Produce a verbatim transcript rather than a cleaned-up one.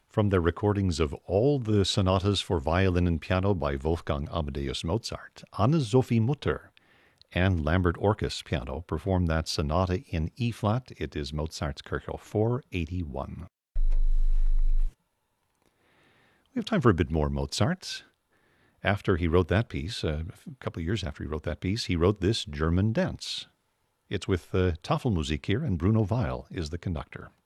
from their recordings of all the sonatas for violin and piano by Wolfgang Amadeus Mozart. Anne-Sophie Mutter and Lambert Orkus piano perform that sonata in E-flat. It is Mozart's Kirchhoff four eighty-one. We have time for a bit more Mozart. After he wrote that piece, uh, a couple of years after he wrote that piece, he wrote this German dance. It's with uh, Tafelmusik here, and Bruno Weil is the conductor.